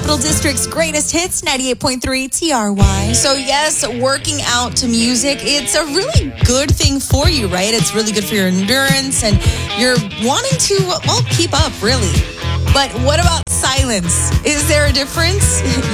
Capital District's greatest hits, 98.3 TRY. So yes, working out to music, it's a really good thing for you, right? It's really good for your endurance and you're wanting to, well, keep up, really. But what about silence? Is there a difference?